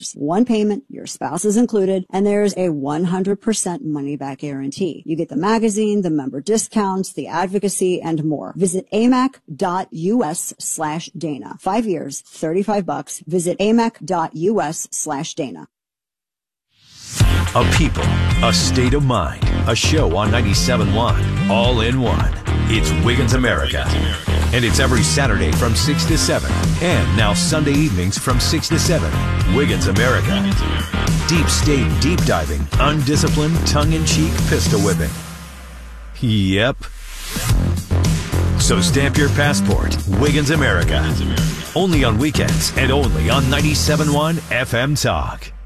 One payment, your spouse is included, and there's a 100% money-back guarantee. You get the magazine, the member discounts, the advocacy, and more. Visit amac.us/Dana. 5 years, $35. Visit amac.us/Dana. A people, a state of mind, a show on 97.1, all in one. It's Wiggins America. And it's every Saturday from 6 to 7. And now Sunday evenings from 6 to 7. Wiggins America. Deep state deep diving, undisciplined, tongue-in-cheek pistol whipping. Yep. So stamp your passport. Wiggins America. Only on weekends and only on 97.1 FM Talk.